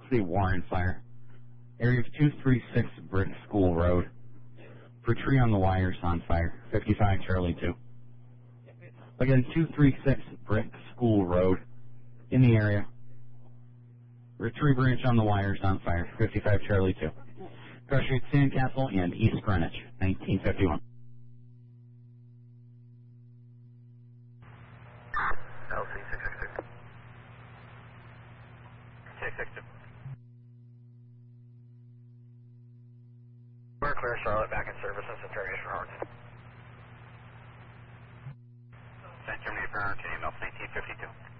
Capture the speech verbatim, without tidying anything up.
City Warren Fire. Area two three six Brick School Road. For tree on the wires on fire. fifty-five Charlie two. Again, two three six Brick School Road. In the area. For tree branch on the wires on fire. fifty-five Charlie two. Cross Street, Sandcastle, and East Greenwich. nineteen fifty-one. L C six six two. six six two. We're clear, Charlotte, back in service since the termination for Hartson. Send terminated for Hartson, email nineteen fifty-two.